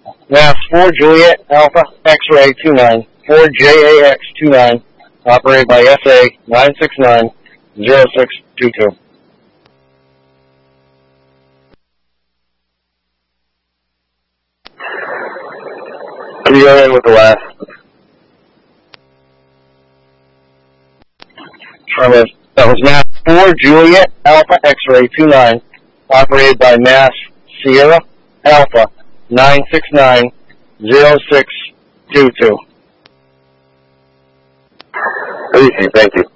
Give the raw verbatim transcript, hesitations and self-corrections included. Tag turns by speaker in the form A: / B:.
A: Mass four Juliet Alpha X-ray two nine, four J A X two nine, operated by S A nine six nine zero six two two.
B: Can you go ahead with the last?
A: That was Mass four Juliet Alpha X-ray two nine, operated by Mass Sierra Alpha nine six nine zero six two two.
B: Easy, thank you.